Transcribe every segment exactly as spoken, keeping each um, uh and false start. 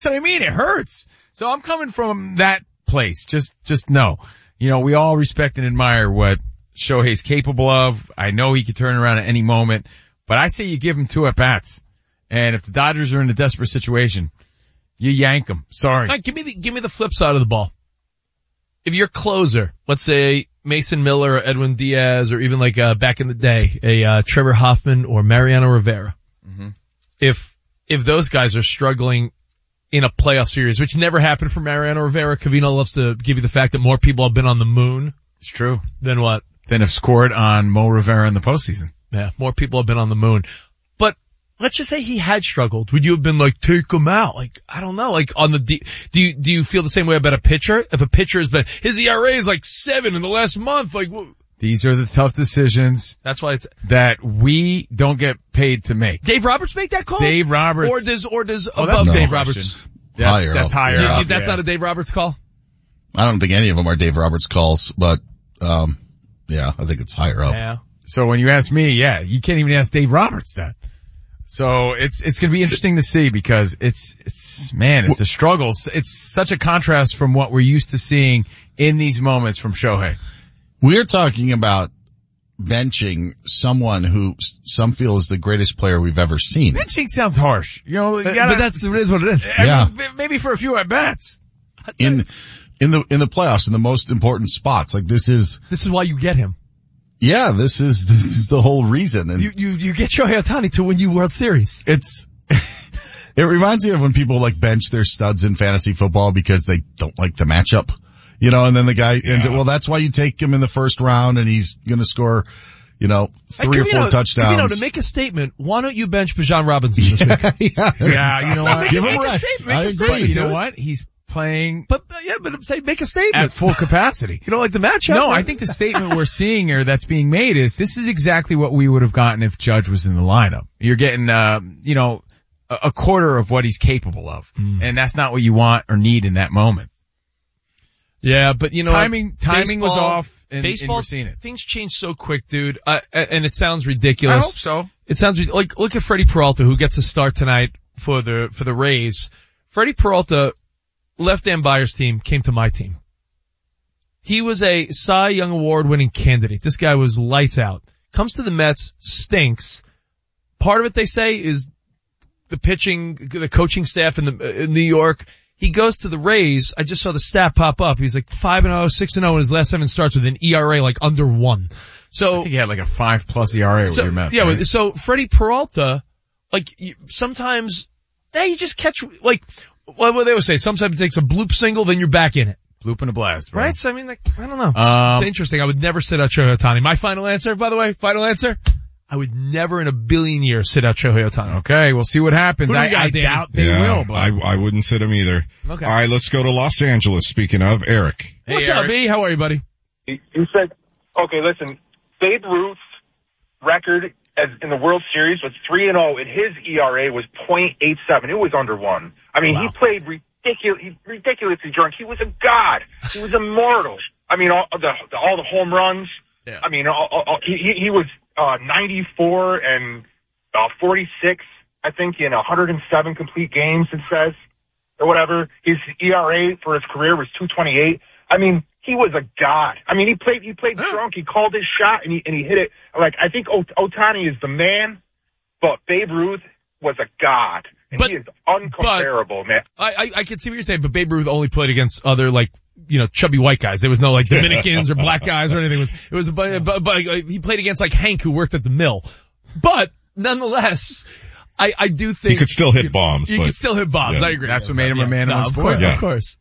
what I mean. It hurts. So I'm coming from that place. Just, just know, you know, we all respect and admire what Shohei's capable of. I know he could turn around at any moment, but I say you give him two at bats. And if the Dodgers are in a desperate situation, you yank them. Sorry. Right, give me the, give me the flip side of the ball. If you're closer, let's say Mason Miller or Edwin Diaz or even like, uh, back in the day, a, uh, Trevor Hoffman or Mariano Rivera. Mm-hmm. If, if those guys are struggling in a playoff series, which never happened for Mariano Rivera, Covino loves to give you the fact that more people have been on the moon. It's true. Than what? Than have scored on Mo Rivera in the postseason. Yeah, more people have been on the moon. But let's just say he had struggled. Would you have been like, take him out? Like, I don't know. Like on the, D- do you, do you feel the same way about a pitcher? If a pitcher has been, his E R A is like seven in the last month, like, wh- these are the tough decisions. That's why it's, that we don't get paid to make. Dave Roberts make that call? Dave Roberts. Or does, or does oh, above no Dave question. Roberts? That's higher that's up. higher Yeah. up. That's yeah. not a Dave Roberts call? I don't think any of them are Dave Roberts calls, but, um, yeah, I think it's higher up. Yeah. So when you ask me, yeah, you can't even ask Dave Roberts that. So it's, it's gonna be interesting to see because it's, it's, man, it's a struggle. It's, it's such a contrast from what we're used to seeing in these moments from Shohei. We're talking about benching someone who some feel is the greatest player we've ever seen. Benching sounds harsh. You know, you But, gotta, but that's, it is what it is. I Yeah. mean, maybe for a few at bats. In, in the, in the playoffs, in the most important spots. Like this is, This is why you get him. yeah, this is, this is the whole reason. And You, you, you get Shohei Ohtani to win you World Series. it's, it reminds me of when people like bench their studs in fantasy football because they don't like the matchup. You know, and then the guy ends it, well, that's why you take him in the first round and he's gonna score, you know, three Hey, or four Covino, touchdowns. Covino, to make a statement, why don't you bench Bijan Robinson this week? yeah, Yeah, you know what? Give Make him a rest. statement, make I a agree. statement, But you do know it. what? He's playing But, uh, yeah, but say, make a statement. at full capacity. You don't like the matchup? No, I think the statement we're seeing here that's being made is this is exactly what we would have gotten if Judge was in the lineup. You're getting, uh, you know, a, a quarter of what he's capable of. Mm. And that's not what you want or need in that moment. Yeah, but you know, Timing, timing was baseball- off and, and baseball, we're seeing it. things change so quick, dude. Uh, and it sounds I ridiculous. hope so. It sounds rid- like, look at Freddie Peralta, who gets a start tonight for the, for the Rays. Freddie Peralta left Dan Byers' team, came to my team. He was a Cy Young Award winning candidate. This guy was lights out. Comes to the Mets, stinks. Part of it, they say, is the pitching, the coaching staff in the, in New York. He goes to the Rays. I just saw the stat pop up. He's like five and oh, six and oh in his last seven starts with an E R A like under one. I So, think he had like a five plus E R A with so your Mets. yeah, right? so Freddie Peralta, like, you, sometimes, yeah, you just catch, like, what what they would say, sometimes it takes a bloop single, then you're back in it. Bloop and a blast, bro. Right? So I mean, like, I don't know. Um, it's interesting. I would never sit out Shohei Ohtani. My final answer, by the way, final answer, I would never in a billion years sit out Shohei Ohtani. Okay, we'll see what happens. Who do we I, got, I Danny? doubt they yeah, will, but. I, I wouldn't sit him either. Okay. All right, let's go to Los Angeles. Speaking of, Eric. Hey, What's up, Eric. B? How are you, buddy? You said, okay, listen, Babe Ruth's record as in the World Series was three and oh, and his E R A was point eight seven. It was under one. I mean, Wow. he played ridiculous, ridiculously drunk. He was a god. He was immortal. I mean, all the, the all the home runs. Yeah. I mean, all, all, he he he was uh ninety-four and uh forty-six, I think, in one hundred seven complete games. It says, or whatever. His E R A for his career was two twenty-eight. I mean, he was a god. I mean, he played, he played drunk. He called his shot and he, and he hit it. Like, I think Ot- Ohtani is the man, but Babe Ruth was a god. And But- he is uncomparable, man. I, I, I can see what you're saying, but Babe Ruth only played against other, like, you know, chubby white guys. There was no, like, Dominicans or black guys or anything. It was, it was, but, but, but uh, he played against, like, Hank, who worked at the mill. But, nonetheless, I, I do think. He could still hit bombs. He but, could still hit bombs. yeah. I agree. That's what made him a man no, among of sports. course, Yeah. of course.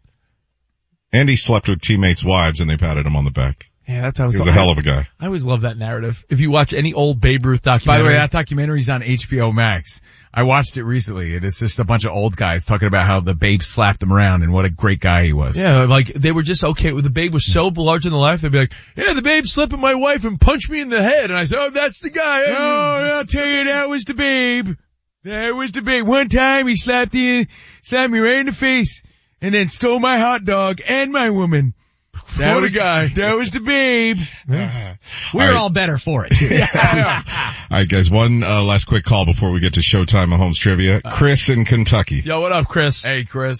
And he slept with teammates' wives and they patted him on the back. Yeah, that's how He was a hell of a guy. I always love that narrative. If you watch any old Babe Ruth By the documentary. way, that documentary's on H B O Max. I watched it recently. It is just a bunch of old guys talking about how the Babe slapped him around and what a great guy he was. Yeah, like, they were just okay with the Babe was so larger than life, they'd be like, yeah, the Babe slept with my wife and punched me in the head. And I said, oh, that's the guy. Oh, I'll tell you, that was the Babe. That was the Babe. One time he slapped me, slapped me right in the face and then stole my hot dog and my woman. That what was a guy. That was the babe. Yeah. We're all, right. all better for it. All right, guys, one uh, last quick call before we get to Showtime Mahomes Trivia. Chris in Kentucky. Yo, what up, Chris? Hey, Chris.